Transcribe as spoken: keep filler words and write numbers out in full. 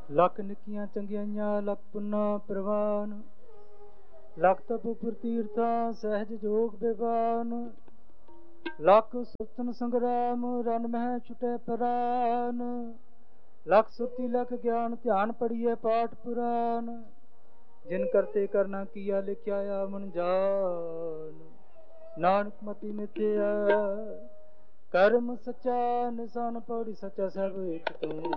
ਲੱਖ ਨਿੱਕੀਆਂ ਚੰਗਿਆਈਆਂ ਲੱਖ ਪੁੰਨਾ ਪ੍ਰਵਾਨ, ਲੱਖ ਤਪ ਪ੍ਰਤੀਰਥਾਂ ਸਹਿਜ ਜੋਗ ਬਿਵਾਨ, ਲੱਖ ਸੁਰਤਨ ਸੰਗਰਾਮ ਰਨ ਮਹਿ ਛੁਟੇ ਪ੍ਰਾਨ, ਲੱਖ ਸੁਰਤੀ ਲੱਖ ਗਿਆਨ ਧਿਆਨ ਪੜੀਏ ਪਾਠ ਪੁਰਾਨ, ਜਿਨ ਕਰਤੇ ਕਰਨਾ ਕੀਆ ਲਿਖਿਆ ਆਵਣ ਜਾਨ, ਨਾਨਕ ਮਤੀ ਮਿਥਿਆ ਕਰਮ ਸੱਚਾ ਨਿਸ਼ਾਨ ਪੌੜੀ ਸੱਚਾ ਸਭ ਇੱਕ ਤੂੰ।